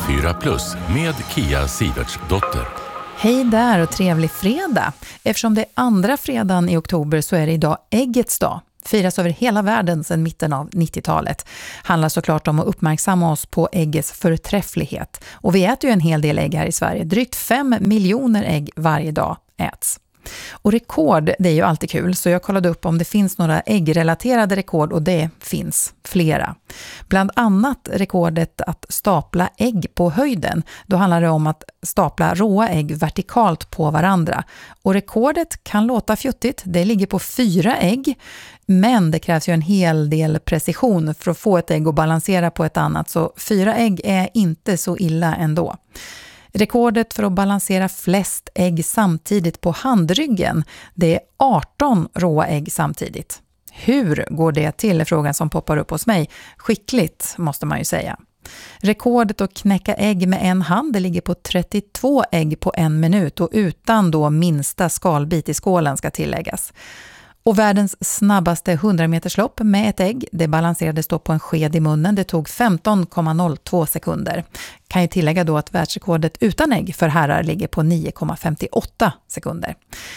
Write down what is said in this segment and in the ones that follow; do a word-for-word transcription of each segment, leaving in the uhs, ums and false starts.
fyra plus med Kia Sivertsdotter. Hej där och trevlig fredag. Eftersom det är andra fredagen i oktober så är det idag äggets dag. Firas över hela världen sedan mitten av nittiotalet. Handlar såklart om att uppmärksamma oss på äggets förträfflighet. Och vi äter ju en hel del ägg här i Sverige. Drygt fem miljoner ägg varje dag äts. Och rekord, det är ju alltid kul, så jag kollade upp om det finns några äggrelaterade rekord, och det finns flera. Bland annat rekordet att stapla ägg på höjden. Då handlar det om att stapla råa ägg vertikalt på varandra. Och rekordet kan låta fjuttigt, det ligger på fyra ägg, men det krävs ju en hel del precision för att få ett ägg att balansera på ett annat, så fyra ägg är inte så illa ändå. Rekordet för att balansera flest ägg samtidigt på handryggen, det är arton råa ägg samtidigt. Hur går det till är frågan som poppar upp hos mig. Skickligt måste man ju säga. Rekordet att knäcka ägg med en hand, det ligger på trettiotvå ägg på en minut, och utan då minsta skalbit i skålen ska tilläggas. Och världens snabbaste hundra-meterslopp med ett ägg, det balanserades då på en sked i munnen. Det tog femton komma noll två sekunder. Kan ju tillägga då att världsrekordet utan ägg för herrar ligger på nio komma femtioåtta sekunder.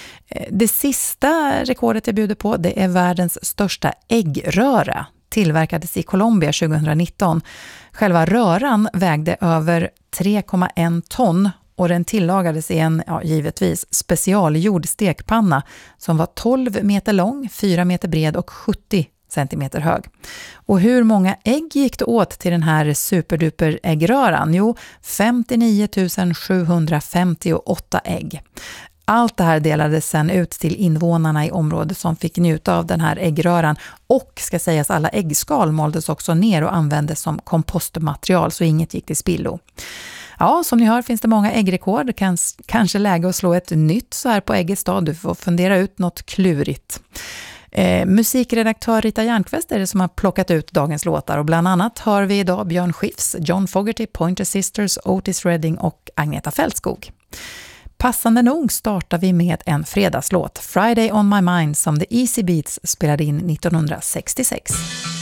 Det sista rekordet jag bjuder på, det är världens största äggröra. Tillverkades i Colombia tjugonitton. Själva röran vägde över tre komma ett ton. Och den tillagades i en, ja, givetvis, specialgjord stekpanna som var tolv meter lång, fyra meter bred och sjuttio centimeter hög. Och hur många ägg gick det åt till den här superduper äggröran? Jo, femtionio tusen sjuhundrafemtioåtta ägg. Allt det här delades sen ut till invånarna i området som fick njuta av den här äggröran, och ska sägas alla äggskal maldes också ner och användes som kompostmaterial, så inget gick till spillo. Ja, som ni hör finns det många äggrekord. Kans, kanske läge att slå ett nytt så här på äggets dag. Du får fundera ut något klurigt. Eh, musikredaktör Rita Järnqvist är det som har plockat ut dagens låtar. Och bland annat hör vi idag Björn Skifs, John Fogerty, Pointer Sisters, Otis Redding och Agneta Fältskog. Passande nog startar vi med en fredagslåt, Friday on my mind, som The Easy Beats spelade in nittonhundrasextiosex.